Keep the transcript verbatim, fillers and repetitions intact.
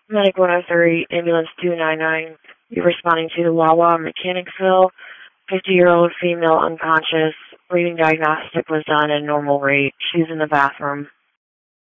Medic one oh three, Ambulance two nine nine. You're responding to the Wawa, Mechanicsville. fifty-year-old female unconscious. Breathing diagnostic was done at a normal rate. She's in the bathroom.